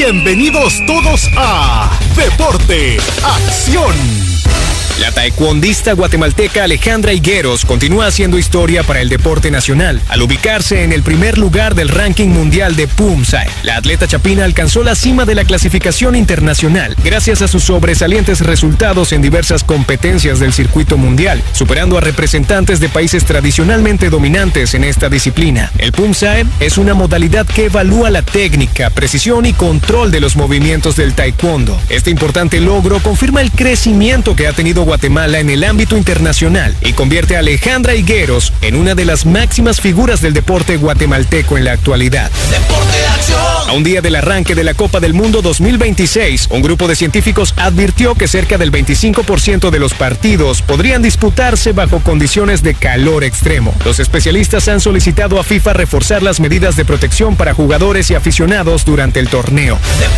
Bienvenidos todos a Deporte Acción. La taekwondista guatemalteca Alejandra Higueros continúa haciendo historia para el deporte nacional al ubicarse en el primer lugar del ranking mundial de Pumsae. La atleta chapina alcanzó la cima de la clasificación internacional gracias a sus sobresalientes resultados en diversas competencias del circuito mundial, superando a representantes de países tradicionalmente dominantes en esta disciplina. El Pumsae es una modalidad que evalúa la técnica, precisión y control de los movimientos del taekwondo. Este importante logro confirma el crecimiento que ha tenido Guatemala en el ámbito internacional y convierte a Alejandra Higueros en una de las máximas figuras del deporte guatemalteco en la actualidad. Deporte de acción. A un día del arranque de la Copa del Mundo 2026, un grupo de científicos advirtió que cerca del 25% de los partidos podrían disputarse bajo condiciones de calor extremo. Los especialistas han solicitado a FIFA reforzar las medidas de protección para jugadores y aficionados durante el torneo.